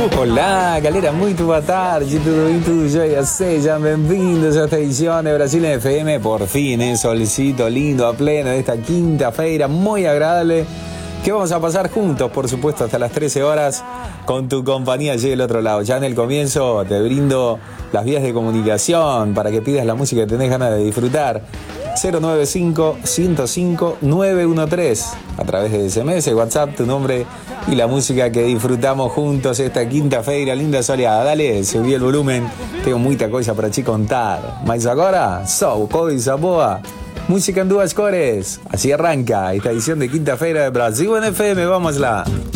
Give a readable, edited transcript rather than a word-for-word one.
Olá, galera, muito boa tarde, tudo bem, tudo jóia? Sejam bem-vindos a esta edición de Brasil FM, por fin, solcito lindo a pleno de esta quinta-feira, muy agradable, que vamos a pasar juntos, por supuesto, hasta las 13 horas, con tu compañía allí del otro lado. Ya en el comienzo te brindo las vías de comunicación para que pidas la música que tenés ganas de disfrutar. 095-105-913 a través de SMS, WhatsApp, tu nombre y la música que disfrutamos juntos esta quinta-feira linda soleada. Dale, subí el volumen, tengo muita coisa para te contar. Mas agora, só coisa boa, música en duas cores. Así arranca esta edición de quinta-feira de Brasil en FM, vamos lá.